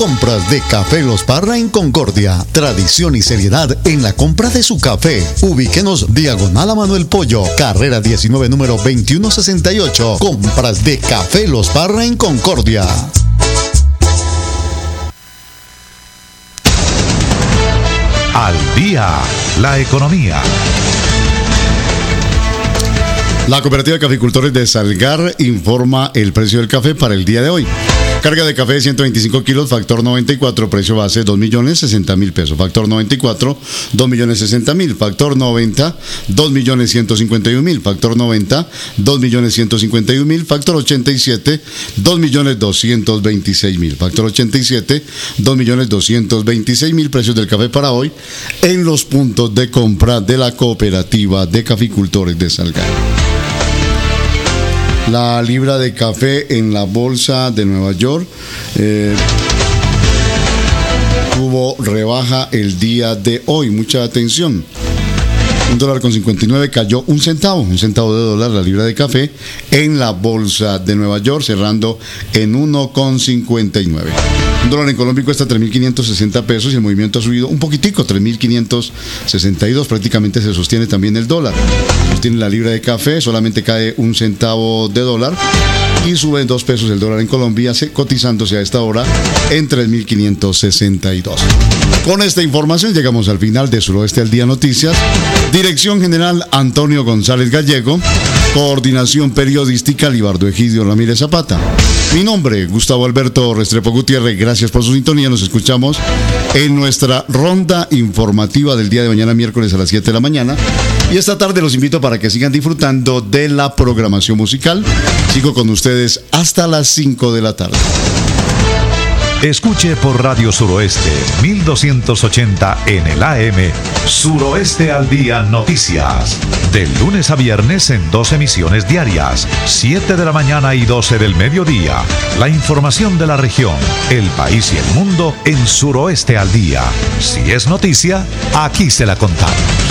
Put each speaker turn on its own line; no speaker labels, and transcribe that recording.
Compras de Café Los Parra en Concordia. Tradición y seriedad en la compra de su café. Ubíquenos diagonal a Manuel Pollo, carrera 19, número 2168. Compras de Café Los Parra en Concordia.
Al día, la economía.
La Cooperativa de Caficultores de Salgar informa el precio del café para el día de hoy. Carga de café de 125 kilos, factor 94, precio base 2.060.000 pesos. Factor 94, 2.060.000. Factor 90, 2.151.000. Factor 90, 2.151.000. Factor 87, 2.226.000. Factor 87, 2.226.000. Precios del café para hoy en los puntos de compra de la Cooperativa de Caficultores de Salgar. La libra de café en la bolsa de Nueva York tuvo rebaja el día de hoy. Mucha atención. $1.59 cayó un centavo de dólar la libra de café en la bolsa de Nueva York, cerrando en 1.59. Un dólar en Colombia cuesta 3.560 pesos y el movimiento ha subido un poquitico, 3.562. Prácticamente se sostiene también el dólar. Sostiene la libra de café, solamente cae un centavo de dólar y sube 2 pesos el dólar en Colombia, cotizándose a esta hora en 3.562. Con esta información llegamos al final de Suroeste al Día Noticias. Dirección General Antonio González Gallego. Coordinación Periodística Libardo Egidio Ramírez Zapata. Mi nombre, Gustavo Alberto Restrepo Gutiérrez. Gracias por su sintonía. Nos escuchamos en nuestra ronda informativa del día de mañana, miércoles a las 7 de la mañana. Y esta tarde los invito para que sigan disfrutando de la programación musical. Sigo con ustedes hasta las 5 de la tarde.
Escuche por Radio Suroeste 1280 en el AM Suroeste al Día Noticias. De lunes a viernes en 2 emisiones diarias, 7 de la mañana y 12 del mediodía. La información de la región, el país y el mundo en Suroeste al Día. Si es noticia, aquí se la contamos.